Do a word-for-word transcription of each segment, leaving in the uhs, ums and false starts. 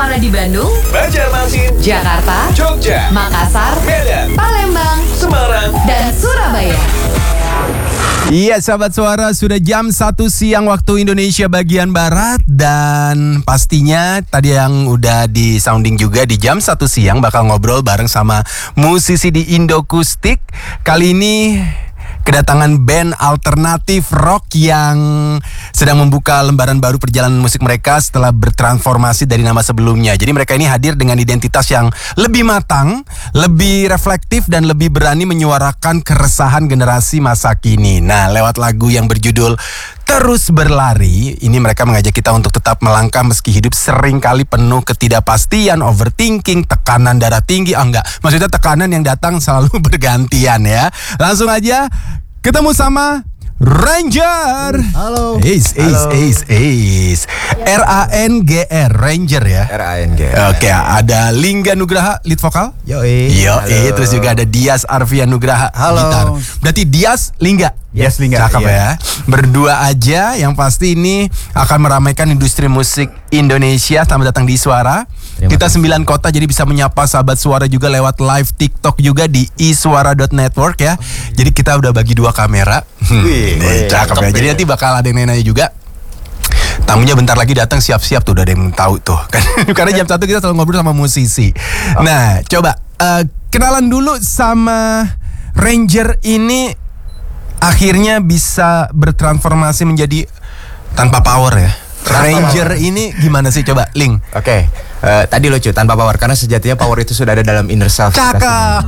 Suara di Bandung, Banjarmasin, Jakarta, Jogja, Makassar, Medan, Palembang, Semarang, dan Surabaya. Iya sahabat suara, sudah jam satu siang waktu Indonesia bagian Barat. Dan pastinya tadi yang udah di sounding juga, di jam satu siang bakal ngobrol bareng sama musisi di Indokustik. Kali ini kedatangan band alternatif rock yang sedang membuka lembaran baru perjalanan musik mereka setelah bertransformasi dari nama sebelumnya. Jadi mereka ini hadir dengan identitas yang lebih matang, lebih reflektif, dan lebih berani menyuarakan keresahan generasi masa kini. Nah, lewat lagu yang berjudul Terus Berlari, ini mereka mengajak kita untuk tetap melangkah meski hidup seringkali penuh ketidakpastian, overthinking, tekanan darah tinggi. Ah enggak, maksudnya tekanan yang datang selalu bergantian ya. Langsung aja ketemu sama Ranger. Halo. Ace, Ace, Ace, Ace. R A N G R, Ranger ya. R A N G R. Oke, ada Lingga Nugraha, lead vokal. Yoi. Yoi, terus juga ada Dias Arfian Nugraha, Halo. gitar. Berarti Dias, Lingga. Yes, Lingga. Cakep Iya. ya. Berdua aja yang pasti ini akan meramaikan industri musik Indonesia. Selamat datang di Suara. Terima Kita kasih. sembilan kota, jadi bisa menyapa sahabat Suara juga lewat live TikTok juga di iswara dot network ya. Jadi kita udah bagi dua kamera. Wih, Nih, cakep ya. Jadi nanti bakal ada yang nanya juga. Tamunya bentar lagi datang, siap-siap tuh, udah ada yang tahu tuh. Karena jam satu kita selalu ngobrol sama musisi. Nah, coba uh, kenalan dulu sama Ranger ini. Akhirnya bisa bertransformasi menjadi tanpa power ya. Ranger ini gimana sih, coba Ling? Oke, eh, tadi lucu tanpa power karena sejatinya power itu sudah ada dalam inner self. Cakep.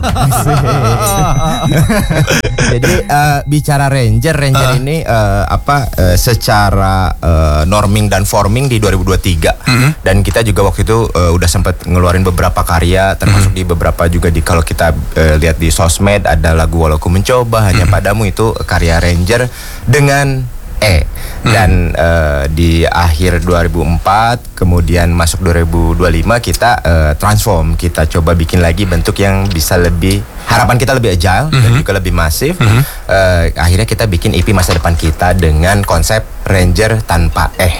Jadi eh, bicara Ranger, Ranger Uh. ini eh, apa eh, secara eh, norming dan forming di dua ribu dua puluh tiga. Mm-hmm. Dan kita juga waktu itu eh, udah sempat ngeluarin beberapa karya, termasuk Mm-hmm. di beberapa juga di kalau kita eh, lihat di sosmed ada lagu Walau Ku Mencoba, Hanya Mm-hmm. Padamu, itu karya Ranger dengan E. Dan eh, di akhir dua ribu empat kemudian masuk dua ribu dua puluh lima kita eh, transform, kita coba bikin lagi bentuk yang bisa lebih, harapan kita lebih agile dan juga lebih masif. Eh, akhirnya kita bikin E P masa depan kita dengan konsep Ranger tanpa E.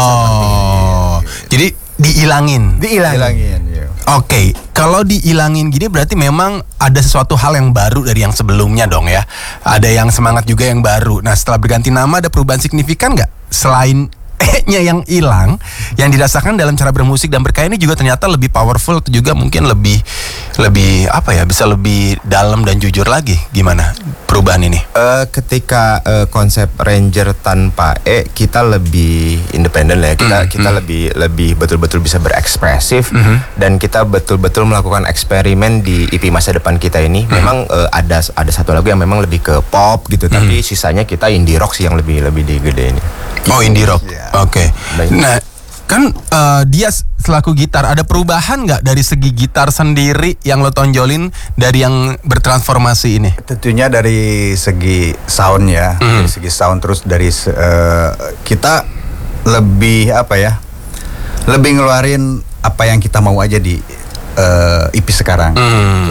Oh, jadi diilangin. Dihilangin. Oke, kalau diilangin gini berarti memang ada sesuatu hal yang baru dari yang sebelumnya dong ya. Ada yang semangat juga yang baru. Nah, setelah berganti nama ada perubahan signifikan nggak? Selain E-nya yang hilang, yang dirasakan dalam cara bermusik dan berkarya ini juga ternyata lebih powerful atau juga mungkin lebih lebih apa ya, bisa lebih dalam dan jujur lagi. Gimana perubahan ini? Eh, ketika eh, konsep Ranger tanpa E, kita lebih independen lah ya. Kita Mm, kita mm. lebih lebih betul-betul bisa berekspresif, Mhm. dan kita betul-betul melakukan eksperimen di E P masa depan kita ini. Memang eh, ada ada satu lagu yang memang lebih ke pop gitu, tapi sisanya kita indie rock sih yang lebih lebih digedein. Oh, indie rock. Iya. Oke. Baik. Nah, kan eh, dia selaku gitar, ada perubahan nggak dari segi gitar sendiri yang lo tonjolin dari yang bertransformasi ini? Tentunya dari segi sound ya, Mm. dari segi sound, terus dari se- eh, kita lebih apa ya, lebih ngeluarin apa yang kita mau aja di eh, E P sekarang. Hmm.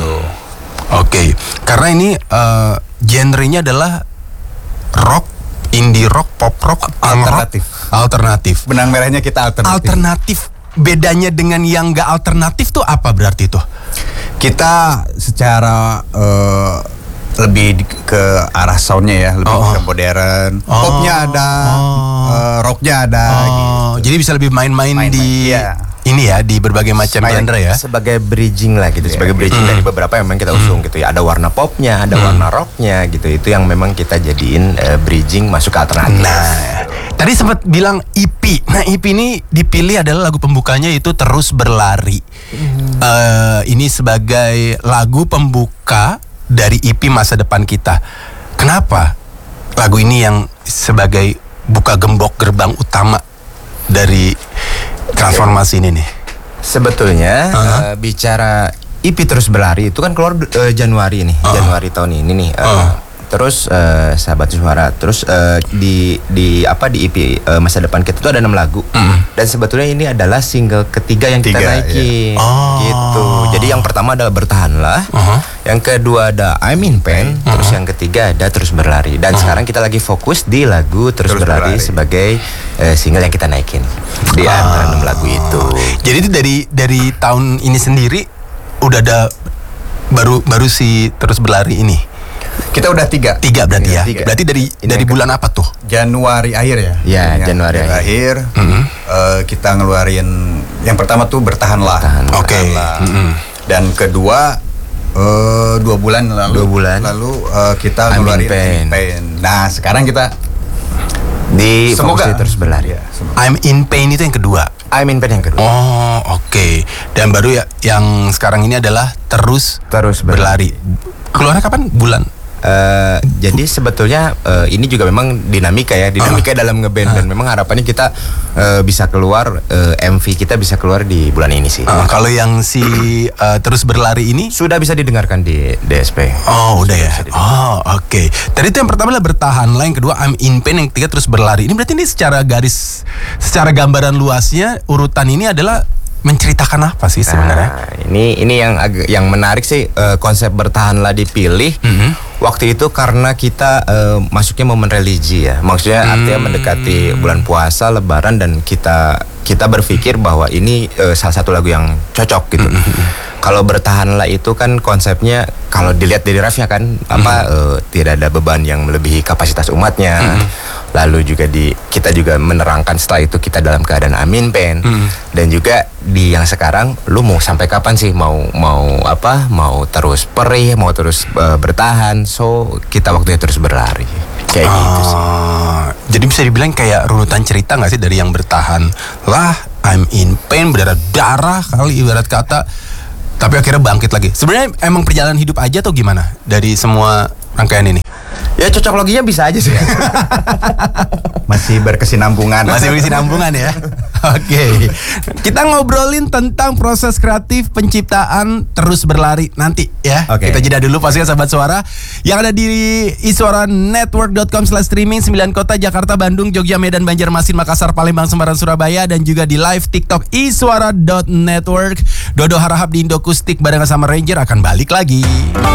Oke, karena ini eh, genrenya adalah rock, indie rock, pop rock, punk Alternatif. rock, alternatif. Benang merahnya kita alternatif. Alternatif. Bedanya dengan yang nggak alternatif tuh apa berarti tuh? Kita secara eh, lebih di- ke arah soundnya ya, lebih Oh. ke modern. Oh. Popnya ada, Oh. eh, rocknya ada. gitu. Oh, jadi bisa lebih main-main Main-main, di iya. ini ya, di berbagai macam Main- genre ya. Sebagai bridging lah gitu, Iya. sebagai bridging Mm. dari beberapa yang memang kita usung gitu ya. Ada warna popnya, ada warna rocknya gitu. Itu yang memang kita jadiin eh, bridging masuk ke alternatif. Nah, tadi sempat bilang E P. Nah, E P ini dipilih adalah lagu pembukanya itu Terus Berlari. Eh, ini sebagai lagu pembuka dari E P masa depan kita. Kenapa lagu ini yang sebagai buka gembok gerbang utama dari transformasi ini nih? Sebetulnya Uh-huh. eh, bicara E P Terus Berlari itu kan keluar eh, Januari nih, Uh-huh. Januari tahun ini nih. Eh, Uh-huh. Terus eh, sahabat suara, terus eh, di di apa di E P eh, masa depan kita tuh ada enam lagu. Dan sebetulnya ini adalah single ketiga yang kita Tiga, naikin. iya. Oh. Gitu. Jadi yang pertama adalah Bertahanlah. Uh-huh. Yang kedua ada I'm in Pain, terus yang ketiga ada Terus Berlari. Dan sekarang kita lagi fokus di lagu Terus, Terus Berlari, Berlari. sebagai eh, single yang kita naikin di antara enam lagu itu. Jadi itu dari dari tahun ini sendiri udah ada baru baru si terus berlari ini. Kita udah tiga. Tiga berarti ya. Tiga. Berarti dari Ini dari yang bulan apa tuh? Januari akhir ya. Ya, Januari akhir. akhir. Mm-hmm. eh, kita ngeluarin yang pertama tuh bertahanlah. Bertahan. Oke. Bertahanlah. Mm-mm. Dan kedua eh, dua bulan lalu. Dua bulan. Lalu eh, kita I'm in ngeluarin pain. I'm in pain. Nah sekarang kita Di semoga Fokusi terus berlari. Ya, semoga. I'm in pain itu yang kedua. I'm in pain yang kedua. Oh, oke. Dan baru ya yang sekarang ini adalah terus Terus berlari. Keluarnya kapan? Bulan. Eh, jadi sebetulnya eh, ini juga memang dinamika ya, dinamika dalam ngeband dan memang harapannya kita eh, bisa keluar eh, M V kita bisa keluar di bulan ini sih. Ah, kalau yang si eh, terus berlari ini Sudah bisa didengarkan di D S P. oh udah ya. bisa didengar. Oh oke. Tadi itu yang pertama adalah bertahan, lah yang kedua I'm in pain, yang ketiga terus berlari. Ini berarti ini secara garis, secara gambaran luasnya urutan ini adalah menceritakan apa sih sebenarnya? Nah, ini ini yang agak yang menarik sih eh, konsep bertahanlah dipilih. Mhm. Waktu itu karena kita eh, masuknya momen religi ya. Maksudnya artinya mendekati bulan puasa, lebaran dan kita kita berpikir bahwa ini eh, salah satu lagu yang cocok gitu. Kalau bertahanlah itu kan konsepnya kalau dilihat dari refnya kan apa eh, tidak ada beban yang melebihi kapasitas umatnya. Lalu juga di kita juga menerangkan setelah itu kita dalam keadaan amin pen. Dan juga di yang sekarang lu mau sampai kapan sih mau mau apa mau terus perih mau terus eh, bertahan, so kita waktunya terus berlari kayak gitu sih. Ah, jadi bisa dibilang kayak runutan cerita nggak sih dari yang bertahan lah, I'm in pain, berdarah darah kali ibarat kata, tapi akhirnya bangkit lagi. Sebenarnya emang perjalanan hidup aja atau gimana dari semua rangkaian ini? Ya cocok loginya bisa aja sih. masih berkesinambungan. Masih berkesinambungan ya. Oke, kita ngobrolin tentang proses kreatif penciptaan terus berlari nanti ya. Oke. Kita jeda dulu pastinya sahabat suara yang ada di iswara network dot com slash streaming sembilan kota Jakarta, Bandung, Jogja, Medan, Banjarmasin, Makassar, Palembang, Semarang, Surabaya, dan juga di live TikTok iswara dot network. Dodo Harahap di Indokustik barengan sama Ranger akan balik lagi.